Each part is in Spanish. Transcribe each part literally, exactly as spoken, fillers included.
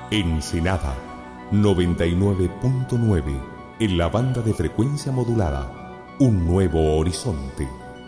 Ensenada noventa y nueve punto nueve en la banda de frecuencia modulada. Un nuevo horizonte.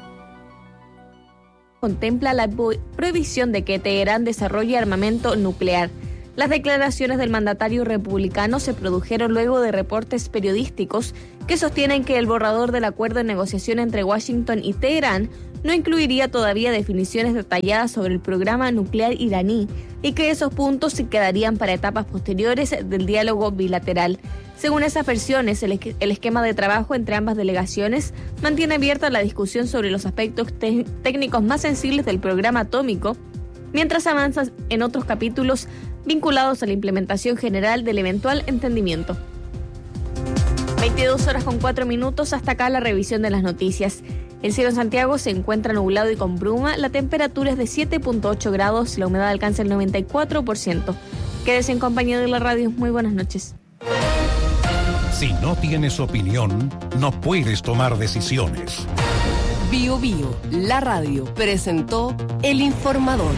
Contempla la prohibición de que Teherán desarrolle armamento nuclear. Las declaraciones del mandatario republicano se produjeron luego de reportes periodísticos que sostienen que el borrador del acuerdo de negociación entre Washington y Teherán no incluiría todavía definiciones detalladas sobre el programa nuclear iraní y que esos puntos se quedarían para etapas posteriores del diálogo bilateral. Según esas versiones, el, es- el esquema de trabajo entre ambas delegaciones mantiene abierta la discusión sobre los aspectos te- técnicos más sensibles del programa atómico, mientras avanza en otros capítulos vinculados a la implementación general del eventual entendimiento. veintidós horas con cuatro minutos, hasta acá la revisión de las noticias. El cielo en Santiago se encuentra nublado y con bruma, la temperatura es de siete punto ocho grados, la humedad alcanza el noventa y cuatro por ciento. Quédese en compañía de la radio, muy buenas noches. Si no tienes opinión, no puedes tomar decisiones. Bio Bio, la radio, presentó El Informador.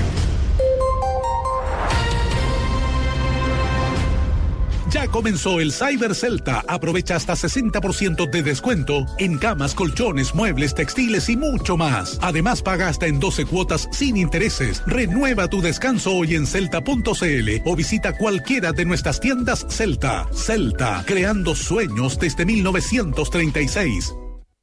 Ya comenzó el Cyber Celta. Aprovecha hasta sesenta por ciento de descuento en camas, colchones, muebles, textiles y mucho más. Además, paga hasta en doce cuotas sin intereses. Renueva tu descanso hoy en celta punto c l o visita cualquiera de nuestras tiendas Celta. Celta, creando sueños desde mil novecientos treinta y seis.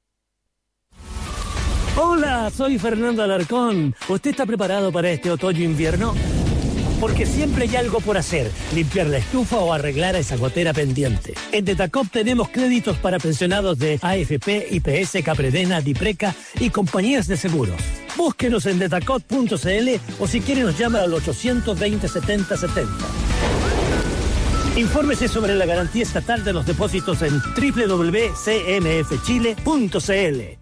Hola, soy Fernando Alarcón. ¿Usted está preparado para este otoño-invierno? Porque siempre hay algo por hacer, limpiar la estufa o arreglar a esa gotera pendiente. En Detacop tenemos créditos para pensionados de A F P, I P S, Capredena, Dipreca y compañías de seguros. Búsquenos en detacop punto c l o si quiere nos llama al ochocientos veinte setenta setenta. Infórmese sobre la garantía estatal de los depósitos en doble u doble u doble u punto c m f chile punto c l.